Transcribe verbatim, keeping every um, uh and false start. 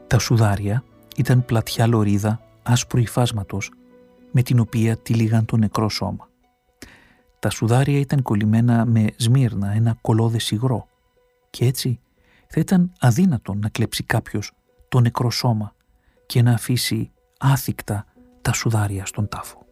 Τα σουδάρια ήταν πλατιά λωρίδα άσπρου υφάσματος με την οποία τυλίγαν το νεκρό σώμα. Τα σουδάρια ήταν κολλημένα με σμύρνα, ένα κολώδες υγρό, και έτσι θα ήταν αδύνατο να κλέψει κάποιος το νεκρό σώμα και να αφήσει άθικτα τα σουδάρια στον τάφο.